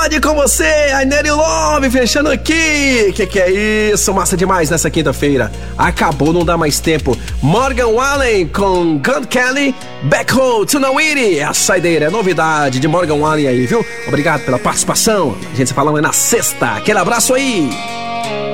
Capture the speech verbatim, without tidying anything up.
tarde com você, I Need Your Love, fechando aqui. Que que é isso? Massa demais nessa quinta-feira. Acabou, não dá mais tempo. Morgan Wallen com Gun Kelly, Back Home to Nowhere. É a saideira, é novidade de Morgan Wallen aí, viu? Obrigado pela participação. A gente se fala na sexta. Aquele abraço aí.